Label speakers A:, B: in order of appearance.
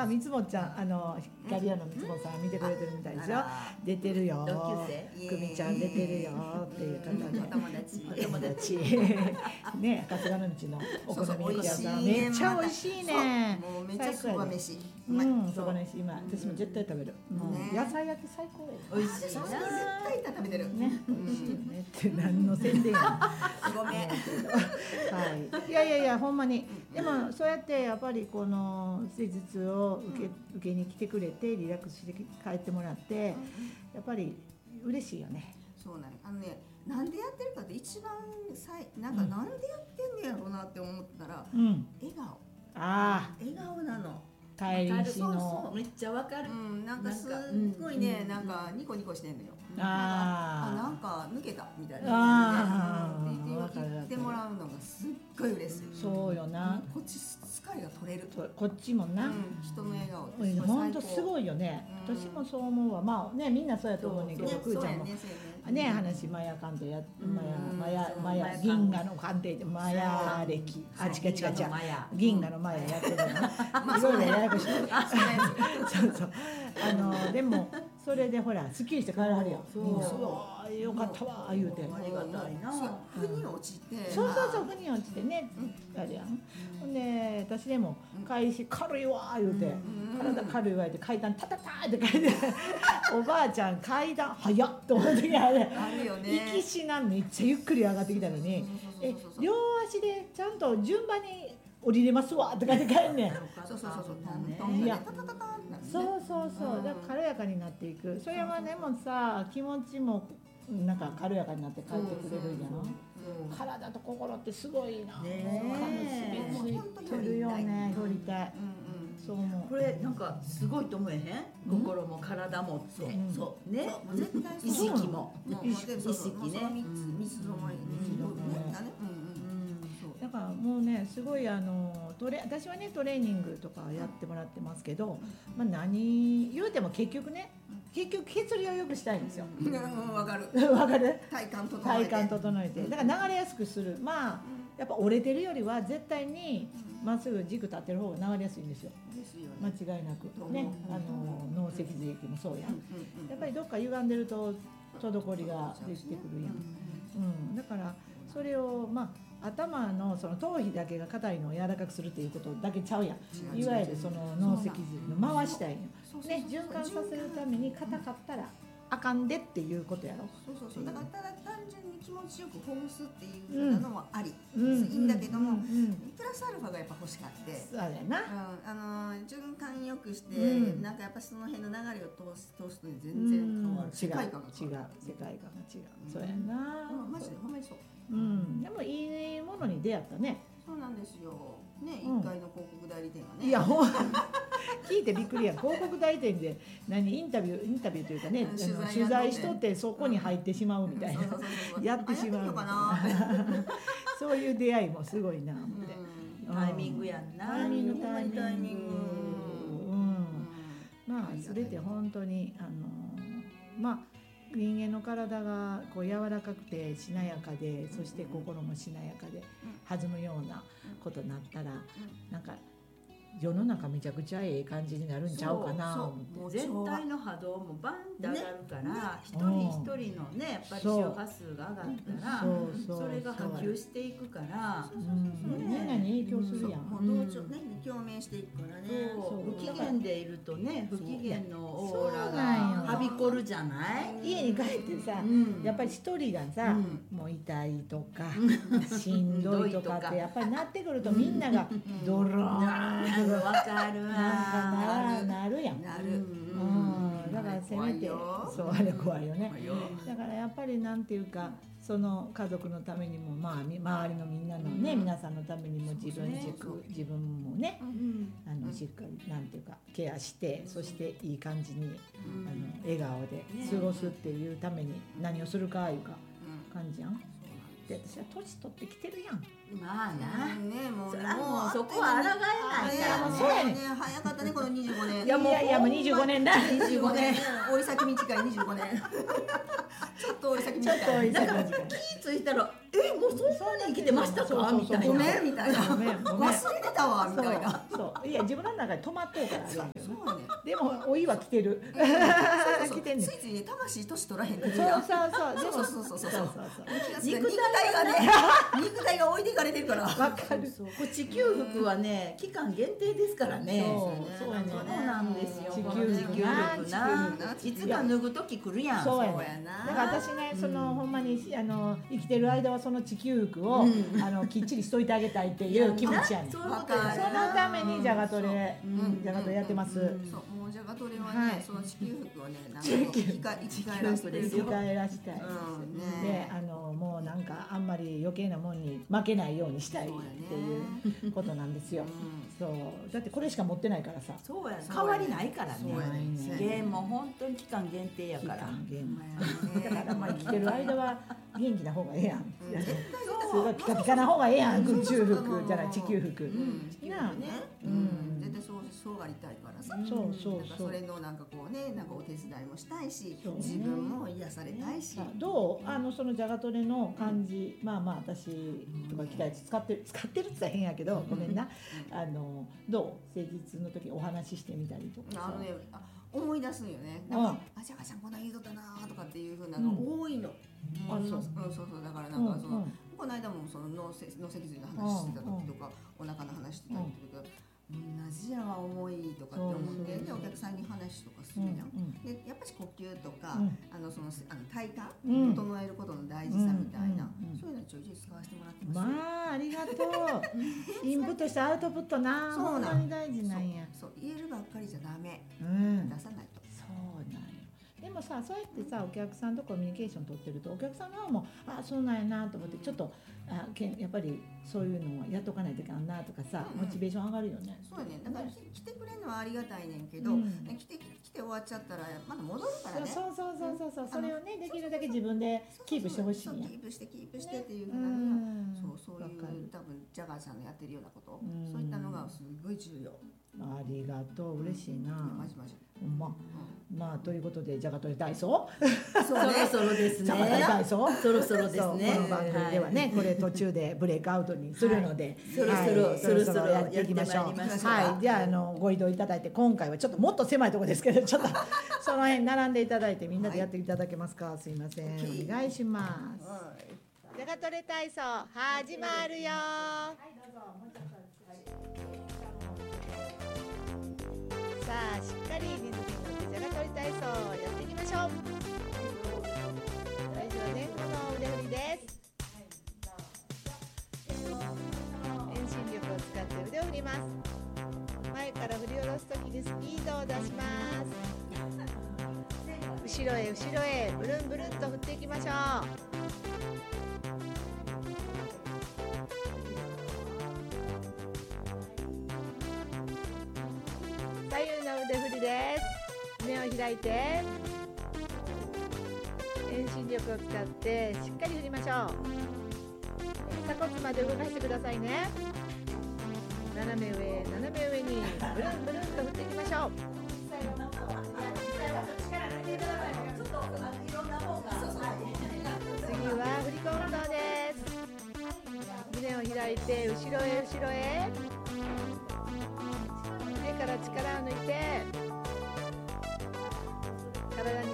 A: あ、三つもちゃん、キャリアの三つもさん見てくれてるみたいですよ。出てるよ。
B: 同級生。
A: 久美ちゃん出てるよっていう方で。
B: お友達。
A: お友達。ね、春日の道のお好み焼き屋さん、めっちゃ美味しいね。
C: もうめっちゃそば飯。
A: そば飯、今私も絶対食べる。野菜焼き最高や。
B: 美味しいな。
C: 絶対食べてる。
A: ね、美味しいよねって何の宣伝や。
C: ごめん。
A: はい。いやほんまに。でもそうやってやっぱりこの施術を受けに来てくれてリラックスして帰ってもらってやっぱり嬉しいよね。
C: そうなんなんでやってるかって一番なんでやってんねやろうなって思ったら、笑顔。
A: 笑
C: 顔なの。
A: 帰りしの
B: めっちゃわかる。
C: なんかすっごいね、なんかニコニコしてんのよ。なんか抜けたみたいな言ってもらうのがすっごい嬉しい。
A: そうよな。
C: こっち疲れが取れる。
A: こっちもな。
C: 人の笑顔って
A: 本当すごいよね。私もそう思うわ。まあね、みんなそうやと思うねんけど、くーちゃんもね、話マヤ鑑定やマヤ銀河の鑑定でマヤ歴、違う銀河のマヤやってるの。いろいろややこしい。そうでもそれでほらすっきりして帰らはるよ。すごいよかったわ言うて。
B: ありがたいな。
C: 腑に落ちて。
A: そう腑に落ちてね。あれやん。ほんで私でも帰りし軽いわ言うて、体軽いわ言うて階段タタタって階段おばあちゃん階段早っと思う時あれ。
C: あるよね。
A: 息しなめっちゃゆっくり上がってきたのに、両足でちゃんと順番に降りれますわって書いて帰んねん。
C: そう。
A: いや、そうだから軽やかになっていく。それはでもさ、気持ちもなんか軽やかになって帰ってくれるじゃん。体と心ってすごいな。結びついてるよね。よりたい。そう思う。
B: これなんかすごいと思えへん？心も体もって。そうね。意識も。意識ね。
A: だからもうねすごい私はねトレーニングとかやってもらってますけど、まあ何言うても結局血流を良くしたいんですよ。
C: わかる。体幹
A: 整えて。だから流れやすくする。まあやっぱ折れてるよりは絶対にまっすぐ軸立ってる方が流れやすいんですよ。間違いなくね。脳脊髄液もそうやん。やっぱりどっか歪んでると滞りができてくるやん。だからそれをまあ頭のその頭皮だけが硬いのを柔らかくするっていうことだけちゃうやん。いわゆるその脳脊髄の回したいのね、循環させるために硬かったらあかんでっていうことやろ。
C: だからただ単純に気持ちよくほぐすっていうのもあり、いいんだけども、プラスアルファがやっぱ欲しかって、
A: そうだよな。
C: 循環よくして、なんかやっぱその辺の流れを通すと全然変わる。世界観が違う。
A: そうやな。
C: マジでほんまにそう。
A: でもいいものに出会ったね。
C: そうなんですよ。ね、1階の広告代理店がね。
A: いや聞いてびっくりやん。広告代理店でインタビューというかね、取材しとってそこに入ってしまうみたいな、やってしまうそういう出会いもすごいなって。
B: タイミングやんな。
A: タイミング。まあ全て本当にまあ人間の体がこう柔らかくてしなやかで、そして心もしなやかで弾むようなことになったら、なんか世の中めちゃくちゃええ感じになるんちゃうかな。
B: 全体の波動もバンって上がるから、一人一人のねやっぱり周波数が上がったらそれが波及していくから、
A: みんなに影響するやん。
C: 同調ね共鳴していくからね。
B: 不機嫌でいるとね、不機嫌のオーラがはびこるじゃない。
A: 家に帰ってさ、やっぱり一人がさ、もう痛いとかしんどいとかってやっぱりなってくると、みんながドローン
B: わかるわ。
A: なるやん。
C: なる。
A: だからせめてそうあれ怖いよね。だからやっぱりなんていうか、その家族のためにも、まあ周りのみんなのね、皆さんのためにも自分もね、しっかりなんていうかケアして、そしていい感じに笑顔で過ごすっていうために何をするかいうか感じやん。で私は年取ってきてるやん。
B: まあな。
C: ね、もう
B: そこは抗えないからね。
C: そうやね、早かったねこの25年。
A: いやもう25年だ。
C: 25年。追い先短い25年。ちょっと追い先短い。
B: だから気ぃついたらもうそんなに生きてましたかみたいな。
C: ごめんみたいな。忘れてたわみたいな。
A: そういや自分の中で止まってるから。そう
C: ね。
A: でも老いは来てる。
C: 来てんねん。ついついね魂年取らへんって。
A: そう。
C: 肉体が置いていかれてるから。
A: わかる。
B: 地球服はね期間限定ですからね。そうなんですよ。地球服ないつか脱ぐ時来るやん。
A: そうやな。だから私ねそのほんまに生きてる間はその地球服をきっちりしといてあげたいっていう気持ちやねん。そのためにじゃがトレやってます。
C: そうもうじゃがトレはねその地球服をねなんか生き返らせて
A: 生き返らしたい。でもうなんかあんまり余計なもんに負けないようにしたいっていうことなんですよ。そうだってこれしか持ってないからさ。
B: そうや変わりないからね。ゲームも本当に期間限定やから。
A: だからまあ生きてる間は元気な方がええやん。すごいピカピカな方がええやん。宇宙服じゃない地球服。
C: なあね。絶対そうありたいからさ。それのなんかこうねなんかお手伝いもしたいし自分も癒されたいし。
A: どうそのじゃがトレの感じまあ私とか着たやつ使ってるって言ったら変やけどごめんな。どう誠実の時お話ししてみたりとか。
C: 思い出すんよね。なんかじゃがちゃんこんな言うとったなとかっていう風なのが多いの。そうだからなんかこの間もその脳脊髄の話してた時とかお腹の話してた時とか同じやわ重いとかって思ってでお客さんに話とかするじゃん。でやっぱり呼吸とかその体幹整えることの大事さみたいなそういうのちょいちょい使わせてもらってます。
A: まあありがとう。インプットしてアウトプットな本当に大事なんや。
C: そう言えるばっかりじゃダメ。出さないと。
A: そうなんよ。でもさそうやってさお客さんとコミュニケーション取ってるとお客さんの方もそうなんやなと思ってちょっとやっぱりそういうのをやっとかないといけないなとかさモチベーション上がるよね。
C: そうやね。だから来てくれるのはありがたいねんけど来て終わっちゃったらまだ戻るからね。
A: そうそれをねできるだけ自分でキープしてほしいんや。
C: キープしてっていうふうなそういう多分ジャガーさんのやってるようなことそういったのがすごい重要。
A: ありがとう嬉しいな。
C: マジ
A: まあということでじゃがトレ体操
B: そろそろですね。
A: 体操
B: そろそろですね。
A: この番組ではねこれ途中でブレイクアウトにするので
B: そろそろ
A: やっていきましょう。はいじゃあご移動いただいて今回はちょっともっと狭いところですけどちょっとその辺並んでいただいてみんなでやっていただけますか。すいませんお願いします。じゃがトレ体操始まるよ。はいどうぞもうちょっとさあしっかりリズムに乗ってじゃがトレ体操やっていきましょう。最初は前後の腕振りです。遠心力を使って腕を振ります。前から振り下ろすときにスピードを出します。後ろへブルンブルンと振っていきましょう。左右の腕振りです。胸を開いて遠心力を使ってしっかり振りましょう。鎖骨まで動かしてくださいね。斜め上にブルンブルンと振っていきましょう。次は振り子運動です。胸を開いて後ろへ腕から力を抜いて体に